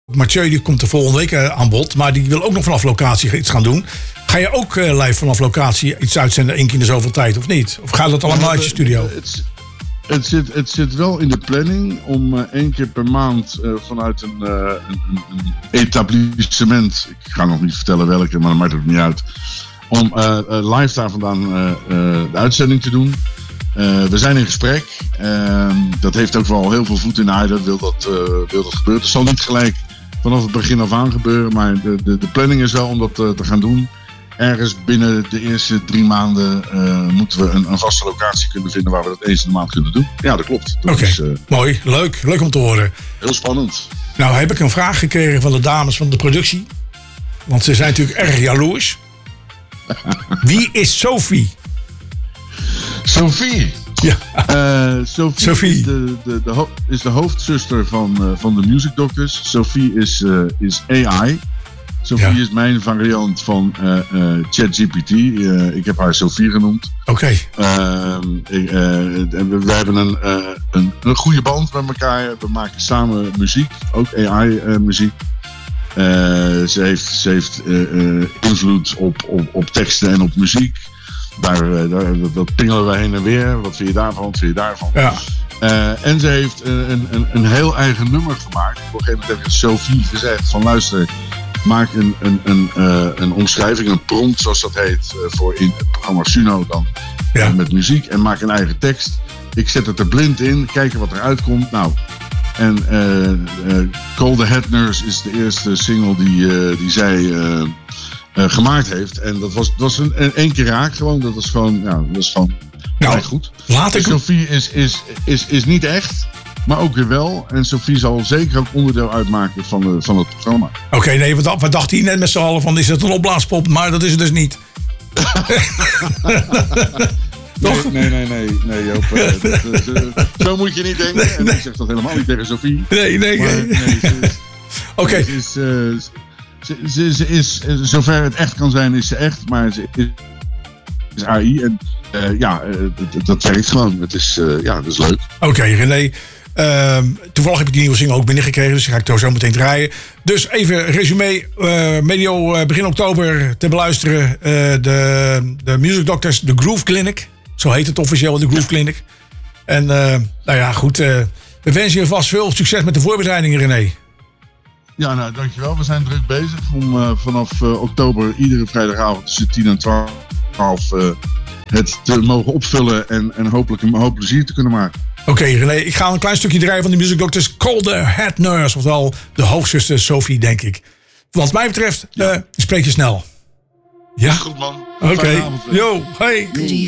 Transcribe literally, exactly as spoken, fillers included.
Mathieu die komt de volgende week uh, aan bod. Maar die wil ook nog vanaf locatie iets gaan doen. Ga je ook uh, live vanaf locatie iets uitzenden één keer in de zoveel tijd of niet? Of gaat dat allemaal uit je studio? Het, het, zit, het zit wel in de planning om uh, één keer per maand uh, vanuit een, uh, een, een, een etablissement. Ik ga nog niet vertellen welke, maar dat maakt het niet uit. Om uh, uh, live daar vandaan uh, uh, de uitzending te doen. Uh, we zijn in gesprek. Uh, dat heeft ook wel heel veel voet in de aarde. Wil dat, uh, wil dat gebeuren. Het zal niet gelijk vanaf het begin af aan gebeuren. Maar de, de, de planning is wel om dat uh, te gaan doen. Ergens binnen de eerste drie maanden uh, moeten we een, een vaste locatie kunnen vinden waar we dat eens in de maand kunnen doen. Ja, dat klopt. Oké, okay. uh, mooi. Leuk. Leuk om te horen. Heel spannend. Nou heb ik een vraag gekregen van de dames van de productie. Want ze zijn natuurlijk erg jaloers. Wie is Sophie? Sophie? Ja. Uh, Sophie, Sophie. Is, de, de, de ho- is de hoofdzuster van, uh, van de Music Doctors. Sophie is, uh, is A I. Sophie ja. is mijn variant van uh, uh, ChatGPT. Uh, ik heb haar Sophie genoemd. Oké. Okay. Uh, uh, we, we hebben een, uh, een, een goede band met elkaar. We maken samen muziek, ook A I-muziek. Uh, uh, ze heeft, ze heeft uh, uh, invloed op, op, op teksten en op muziek. Daar, daar, dat pingelen we heen en weer. Wat vind je daarvan? Wat vind je daarvan? Ja. Uh, en ze heeft uh, een, een, een heel eigen nummer gemaakt. Op een gegeven moment heb ik Sophie gezegd van luister, maak een, een, een, uh, een omschrijving, een prompt zoals dat heet, uh, voor in het programma Suno dan. Ja. Uh, met muziek en maak een eigen tekst. Ik zet het er blind in, kijken wat eruit komt. Nou, en uh, uh, Call the Head Nurse is de eerste single die, uh, die zij uh, uh, gemaakt heeft. En dat was, dat was een, een één keer raak gewoon. Dat was gewoon, ja, dat was gewoon nou, goed. Laat ik... Sophie is, is, is, is niet echt, maar ook weer wel. En Sophie zal zeker ook onderdeel uitmaken van, de, van het programma. Oké, okay, nee, wat, wat dacht hij net met z'n allen van, is het een opblaaspop? Maar dat is het dus niet. Nee, nee, nee, nee, nee Joop. Uh, dat, uh, zo, zo moet je niet denken. En nee. Ik zeg dat helemaal niet tegen Sophie. Nee, nee, maar, nee. nee ze is, okay. ze is, uh, ze, ze, ze is, zover het echt kan zijn, is ze echt. Maar ze is, is A I. En uh, ja, uh, dat, dat werkt gewoon. Het is, uh, ja, dat is leuk. Oké, okay, René. Uh, toevallig heb ik die nieuwe single ook binnengekregen, dus die ga ik toch zo meteen draaien. Dus even resume, uh, medio uh, begin oktober te beluisteren. Uh, de, de Music Doctors, de Groove Clinic. Zo heet het officieel, de Groove Clinic. En uh, nou ja, goed. Uh, we wensen je vast veel succes met de voorbereidingen, René. Ja, nou, dankjewel. We zijn druk bezig om uh, vanaf uh, oktober iedere vrijdagavond tussen tien en twaalf uh, het te mogen opvullen en, en hopelijk een hoop plezier te kunnen maken. Oké, okay, René, ik ga een klein stukje draaien van de Music Doctors. Call the Head Nurse, oftewel de hoofdzuster Sophie, denk ik. Wat mij betreft, ja. uh, spreek je snel. Ja? Goed, man. Oké. Okay. Yo, hey.